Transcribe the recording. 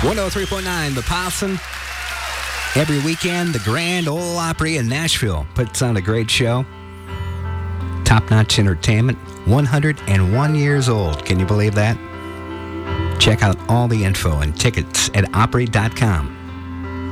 103.9 The Possum. Every weekend, the Grand Ole Opry in Nashville puts on a great show. Top-notch entertainment. 101 years old. Can you believe that? Check out all the info and tickets at Opry.com.